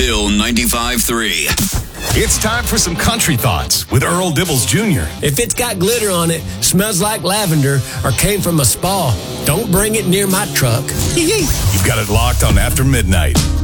Bill 95.3. It's time for some country thoughts with Earl Dibbles Jr. If it's got glitter on it, smells like lavender, or came from a spa, don't bring it near my truck. You've got it locked on After Midnight.